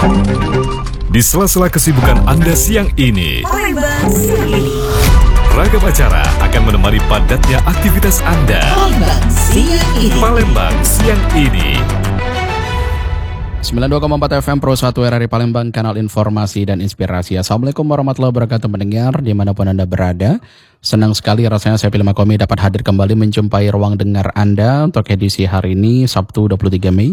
Di sela-sela kesibukan Anda siang ini, ragam acara akan menemani padatnya aktivitas Anda. Palembang siang ini. 92,4 FM Pro 1 RRI Palembang, kanal informasi dan inspirasi. Assalamualaikum warahmatullahi wabarakatuh mendengar dimanapun Anda berada. Senang sekali rasanya saya Pilih Makomi dapat hadir kembali menjumpai ruang dengar Anda untuk edisi hari ini Sabtu 23 Mei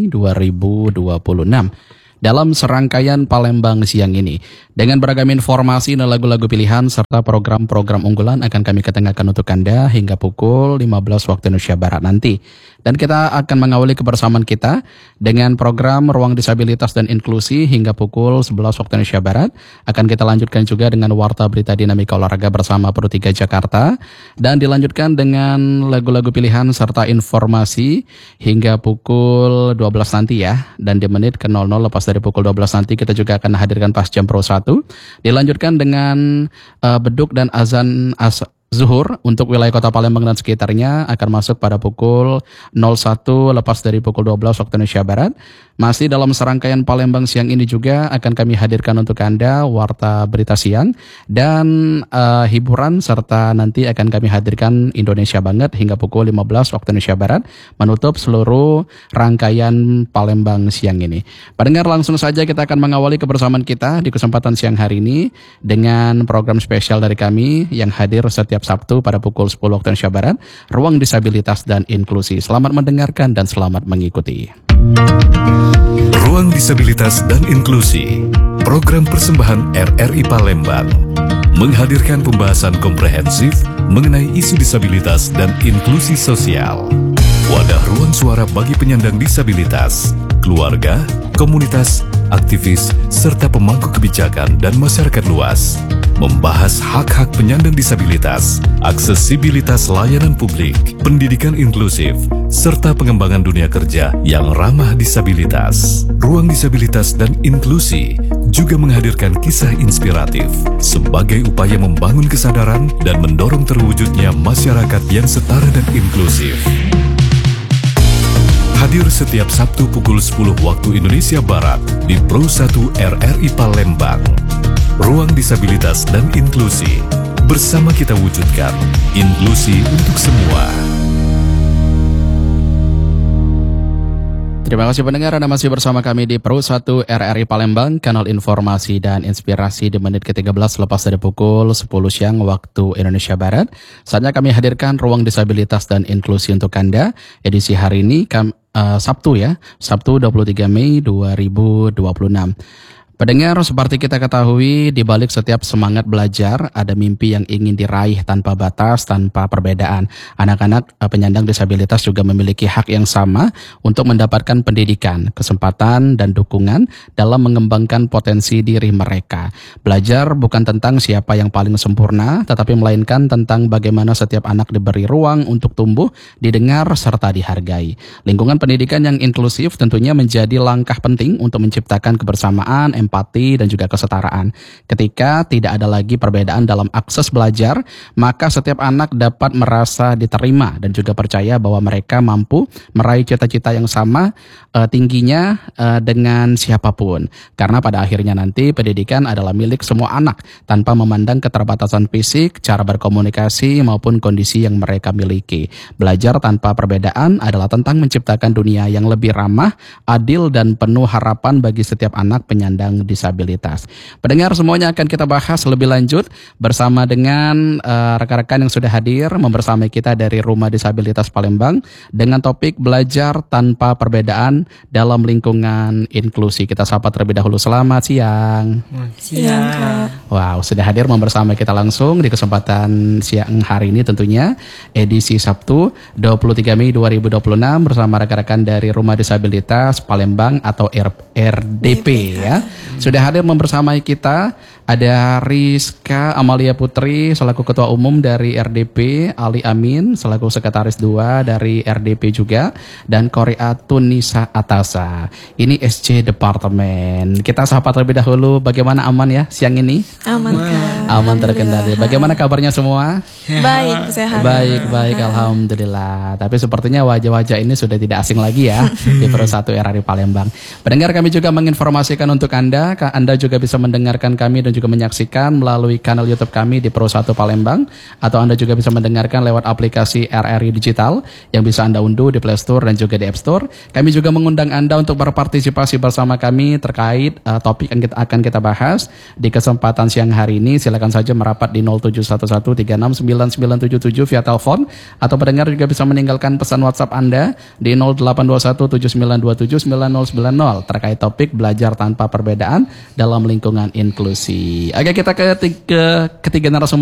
2026. Dalam serangkaian Palembang siang ini, dengan beragam informasi dan lagu-lagu pilihan serta program-program unggulan akan kami ketengahkan untuk Anda hingga pukul 15 waktu Indonesia Barat nanti. Dan kita akan mengawali kebersamaan kita dengan program Ruang Disabilitas dan Inklusi hingga pukul 11 waktu Indonesia Barat. Akan kita lanjutkan juga dengan Warta Berita Dinamika Olahraga bersama Pro 3 Jakarta. Dan dilanjutkan dengan lagu-lagu pilihan serta informasi hingga pukul 12 nanti ya. Dan di menit ke 00 lepas dari pukul 12 nanti kita juga akan hadirkan pas jam Pro 1. Dilanjutkan dengan beduk dan azan Zuhur untuk wilayah Kota Palembang dan sekitarnya akan masuk pada pukul 01 lepas dari pukul 12 waktu Indonesia Barat. Masih dalam serangkaian Palembang siang ini juga akan kami hadirkan untuk Anda Warta Berita Siang dan hiburan serta nanti akan kami hadirkan Indonesia Banget hingga pukul 15 waktu Indonesia Barat menutup seluruh rangkaian Palembang siang ini. Pendengar, langsung saja kita akan mengawali kebersamaan kita di kesempatan siang hari ini dengan program spesial dari kami yang hadir setiap Sabtu pada pukul 10 waktu Indonesia Barat, Ruang Disabilitas dan Inklusi. Selamat mendengarkan dan selamat mengikuti. Ruang Disabilitas dan Inklusi, program persembahan RRI Palembang, menghadirkan pembahasan komprehensif mengenai isu disabilitas dan inklusi sosial. Wadah ruang suara bagi penyandang disabilitas, keluarga, komunitas, aktivis, serta pemangku kebijakan dan masyarakat luas. Membahas hak-hak penyandang disabilitas, aksesibilitas layanan publik, pendidikan inklusif, serta pengembangan dunia kerja yang ramah disabilitas. Ruang Disabilitas dan Inklusi juga menghadirkan kisah inspiratif sebagai upaya membangun kesadaran dan mendorong terwujudnya masyarakat yang setara dan inklusif. Hadir setiap Sabtu pukul 10 waktu Indonesia Barat di Pro 1 RRI Palembang. Ruang Disabilitas dan Inklusi. Bersama kita wujudkan inklusi untuk semua. Terima kasih pendengar, Anda masih bersama kami di Pro 1 RRI Palembang, kanal informasi dan inspirasi di menit ke-13 lepas dari pukul 10 siang waktu Indonesia Barat. Saatnya kami hadirkan Ruang Disabilitas dan Inklusi untuk Anda. Edisi hari ini Sabtu ya, Sabtu 23 Mei 2026. Pendengar, seperti kita ketahui, di balik setiap semangat belajar, ada mimpi yang ingin diraih tanpa batas, tanpa perbedaan. Anak-anak penyandang disabilitas juga memiliki hak yang sama untuk mendapatkan pendidikan, kesempatan, dan dukungan dalam mengembangkan potensi diri mereka. Belajar bukan tentang siapa yang paling sempurna, tetapi melainkan tentang bagaimana setiap anak diberi ruang untuk tumbuh, didengar, serta dihargai. Lingkungan pendidikan yang inklusif tentunya menjadi langkah penting untuk menciptakan kebersamaan, empati, dan juga kesetaraan. Ketika tidak ada lagi perbedaan dalam akses belajar, maka setiap anak dapat merasa diterima dan juga percaya bahwa mereka mampu meraih cita-cita yang sama tingginya dengan siapapun. Karena pada akhirnya nanti pendidikan adalah milik semua anak tanpa memandang keterbatasan fisik, cara berkomunikasi, maupun kondisi yang mereka miliki. Belajar tanpa perbedaan adalah tentang menciptakan dunia yang lebih ramah, adil, dan penuh harapan bagi setiap anak penyandang disabilitas. Pendengar, semuanya akan kita bahas lebih lanjut bersama dengan rekan-rekan yang sudah hadir membersamai kita dari Rumah Disabilitas Palembang dengan topik belajar tanpa perbedaan dalam lingkungan inklusi. Kita sapa terlebih dahulu. Selamat siang. Siang. Wow, sudah hadir membersamai kita langsung di kesempatan siang hari ini tentunya edisi Sabtu 23 Mei 2026 bersama rekan-rekan dari Rumah Disabilitas Palembang atau RDP ya. Sudah hadir membersamai kita ada Rizka Amalia Putri selaku Ketua Umum dari RDP, Ali Amin selaku Sekretaris 2 dari RDP juga, dan Korea Tunisa Atasa. Ini SC Departemen. Kita sapa terlebih dahulu, bagaimana aman ya siang ini? Aman Kak. Aman terkendali. Bagaimana kabarnya semua? Baik, sehat. Baik, alhamdulillah. Tapi sepertinya wajah-wajah ini sudah tidak asing lagi ya di Pro 1 RRI Palembang. Pendengar, kami juga menginformasikan untuk Anda Anda. Anda juga bisa mendengarkan kami dan juga menyaksikan melalui kanal YouTube kami di Pro 1 Palembang, atau Anda juga bisa mendengarkan lewat aplikasi RRI Digital yang bisa Anda unduh di Play Store dan juga di App Store. Kami juga mengundang Anda untuk berpartisipasi bersama kami terkait topik yang akan kita bahas di kesempatan siang hari ini. Silakan saja merapat di 0711369977 via telepon, atau pendengar juga bisa meninggalkan pesan WhatsApp Anda di 082179279090 terkait topik belajar tanpa perbedaan dalam lingkungan inklusi. Oke, kita ke ketiga narasumber